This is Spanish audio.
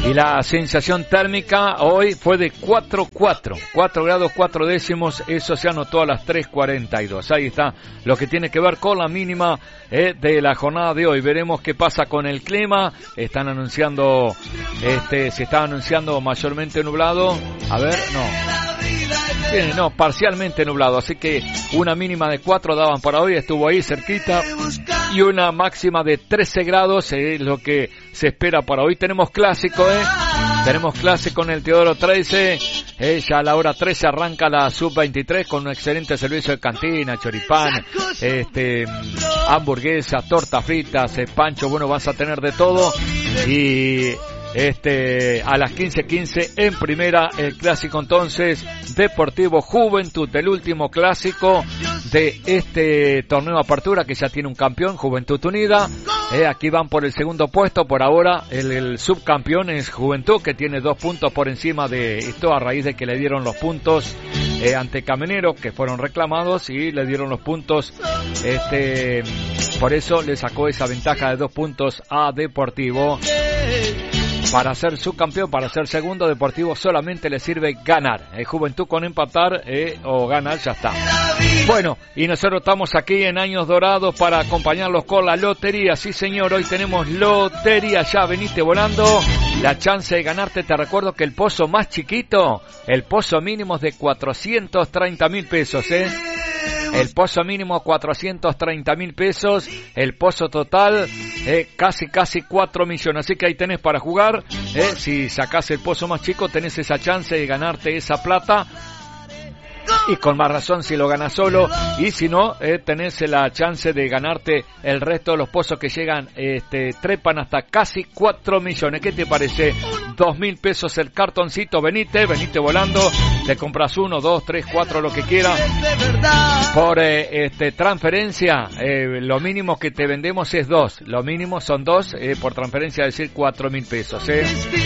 Y la sensación térmica hoy fue de 4 grados 4 décimos, eso se anotó a las 3:42. Ahí está lo que tiene que ver con la mínima de la jornada de hoy. Veremos qué pasa con el clima. Están anunciando, se está anunciando mayormente nublado. A ver, no, parcialmente nublado, así que una mínima de 4 daban para hoy, estuvo ahí cerquita, y una máxima de 13 grados es lo que se espera para hoy. Tenemos clásico, tenemos clásico en el Teodoro 13, ya a la hora 13 arranca la sub-23 con un excelente servicio de cantina, choripán, hamburguesas, tortas fritas, pancho, bueno, vas a tener de todo. Y a las 15:15 en primera el clásico entonces Deportivo Juventud, el último clásico de este torneo Apertura que ya tiene un campeón, Juventud Unida. Aquí van por el segundo puesto, por ahora el subcampeón es Juventud, que tiene 2 puntos por encima de esto a raíz de que le dieron los puntos ante Camionero, que fueron reclamados y le dieron los puntos, por eso le sacó esa ventaja de 2 puntos a Deportivo. Para ser subcampeón, para ser segundo, Deportivo solamente le sirve ganar. Juventud con empatar o ganar, ya está. Bueno, y nosotros estamos aquí en Años Dorados para acompañarlos con la lotería. Sí, señor, hoy tenemos lotería. Ya veniste volando. La chance de ganarte, te recuerdo que el pozo más chiquito, el pozo mínimo es de 430.000 pesos, El pozo mínimo 430.000 pesos, el pozo total casi 4 millones, así que ahí tenés para jugar, si sacás el pozo más chico tenés esa chance de ganarte esa plata. Y con más razón si lo ganas solo, y si no, tenés la chance de ganarte el resto de los pozos que llegan, trepan hasta casi 4 millones. ¿Qué te parece? 2.000 pesos el cartoncito, venite volando, te compras 1, 2, 3, 4, lo que quieras. Por transferencia, lo mínimo que te vendemos es 2, lo mínimo son 2, por transferencia, es decir, 4.000 pesos,